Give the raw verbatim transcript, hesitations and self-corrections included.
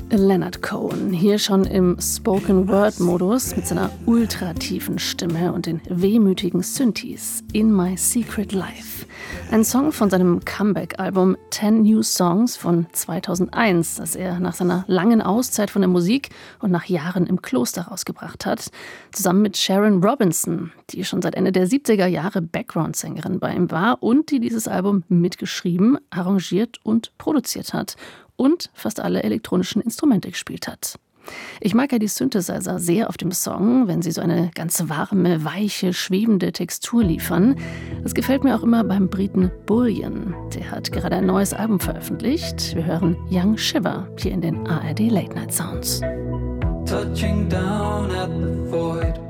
Leonard Cohen, hier schon im Spoken-Word-Modus mit seiner ultratiefen Stimme und den wehmütigen Synthes In My Secret Life. Ein Song von seinem Comeback-Album Ten New Songs von zweitausendeins, das er nach seiner langen Auszeit von der Musik und nach Jahren im Kloster rausgebracht hat, zusammen mit Sharon Robinson, die schon seit Ende der siebziger Jahre Background-Sängerin bei ihm war und die dieses Album mitgeschrieben, arrangiert und produziert hat und fast alle elektronischen Instrumente gespielt hat. Ich mag ja die Synthesizer sehr auf dem Song, wenn sie so eine ganz warme, weiche, schwebende Textur liefern. Das gefällt mir auch immer beim Briten Bullion. Der hat gerade ein neues Album veröffentlicht. Wir hören Young Shiver hier in den A R D Late Night Sounds. Touching down at the void.